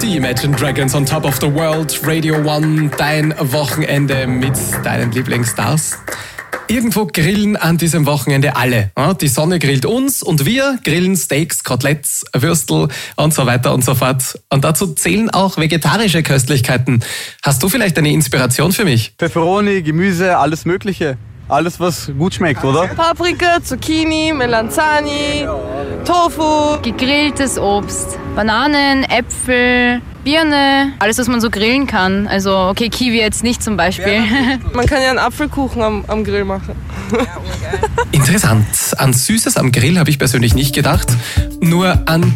Die Imagine Dragons on Top of the World, Radio One, dein Wochenende mit deinen Lieblingsstars. Irgendwo grillen an diesem Wochenende alle. Die Sonne grillt uns und wir grillen Steaks, Koteletts, Würstel und so weiter und so fort. Und dazu zählen auch vegetarische Köstlichkeiten. Hast du vielleicht eine Inspiration für mich? Pepperoni, Gemüse, alles Mögliche. Alles, was gut schmeckt, oder? Paprika, Zucchini, Melanzani, Tofu. Gegrilltes Obst, Bananen, Äpfel, Birne, alles, was man so grillen kann. Also, okay, Kiwi jetzt nicht zum Beispiel. Man kann ja einen Apfelkuchen am Grill machen. Interessant. An Süßes am Grill habe ich persönlich nicht gedacht. Nur an